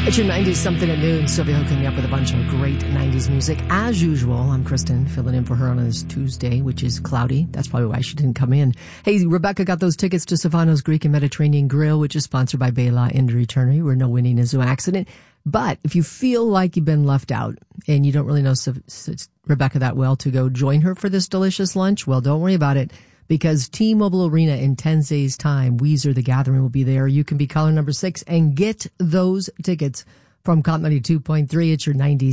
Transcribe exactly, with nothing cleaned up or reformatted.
It's your nineties something at noon. Sylvia hooking me up with a bunch of great nineties music. As usual, I'm Kristen, filling in for her on this Tuesday, which is cloudy. That's probably why she didn't come in. Hey, Rebecca got those tickets to Savano's Greek and Mediterranean Grill, which is sponsored by Bela Injury Attorney, where no winning is no accident. But if you feel like you've been left out and you don't really know Rebecca that well to go join her for this delicious lunch, well, don't worry about it. Because T-Mobile Arena in ten days' time, Weezer The Gathering will be there. You can be caller number six and get those tickets from Comp ninety-two point three. It's your nineties